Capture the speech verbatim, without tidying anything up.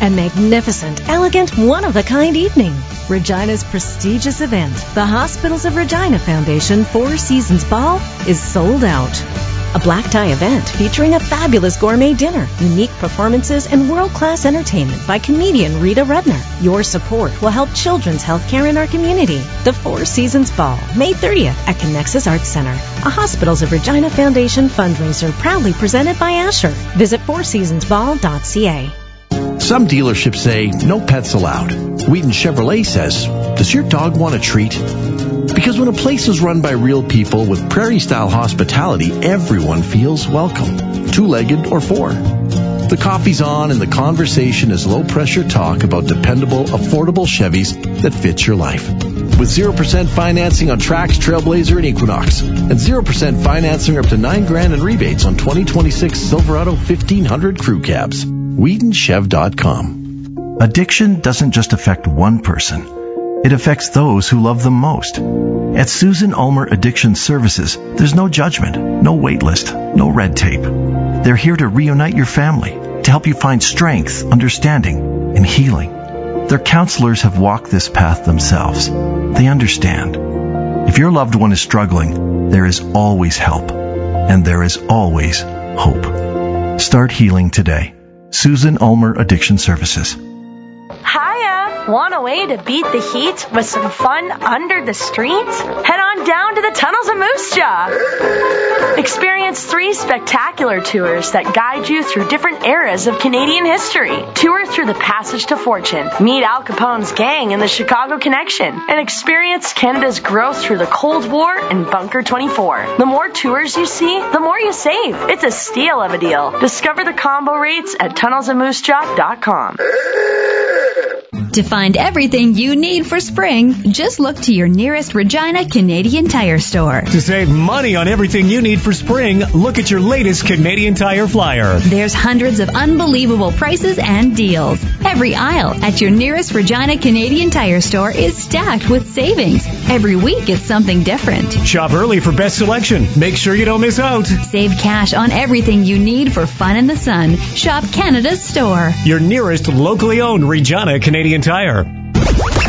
a magnificent, elegant, one-of-a-kind evening. Regina's prestigious event, the Hospitals of Regina Foundation Four Seasons Ball, is sold out. A black tie event featuring a fabulous gourmet dinner, unique performances, and world-class entertainment by comedian Rita Rudner. Your support will help children's health care in our community. The Four Seasons Ball, May thirtieth at Connexus Arts Center, a Hospitals of Regina Foundation fundraiser proudly presented by Asher. Visit four seasons ball dot c a. Some dealerships say no pets allowed. Wheaton Chevrolet says, does your dog want a treat? Because when a place is run by real people with prairie-style hospitality, everyone feels welcome, two-legged or four. The coffee's on and the conversation is low-pressure talk about dependable, affordable Chevys that fit your life. With zero percent financing on Trax, Trailblazer, and Equinox, and zero percent financing up to nine grand in rebates on twenty twenty-six Silverado fifteen hundred crew cabs. Wheaton Chev dot com. Addiction doesn't just affect one person. It affects those who love them most. At Susan Ulmer Addiction Services, there's no judgment, no wait list, no red tape. They're here to reunite your family, to help you find strength, understanding, and healing. Their counselors have walked this path themselves. They understand. If your loved one is struggling, there is always help, and there is always hope. Start healing today. Susan Ulmer Addiction Services. Hiya! Want a way to beat the heat with some fun under the streets? Head on down to the tunnels of Moose Jaw. Experience three spectacular tours that guide you through different eras of Canadian history. Tour through the Passage to Fortune. Meet Al Capone's gang in the Chicago Connection. And experience Canada's growth through the Cold War and Bunker twenty-four. The more tours you see, the more you save. It's a steal of a deal. Discover the combo rates at tunnels of moose jaw dot com. To find everything you need for spring, just look to your nearest Regina Canadian Tire store. To save money on everything you need for spring, look at your latest Canadian Tire flyer. There's hundreds of unbelievable prices and deals. Every aisle at your nearest Regina Canadian Tire store is stacked with savings. Every week it's something different. Shop early for best selection. Make sure you don't miss out. Save cash on everything you need for fun in the sun. Shop Canada's store. Your nearest locally owned Regina Canadian Tire.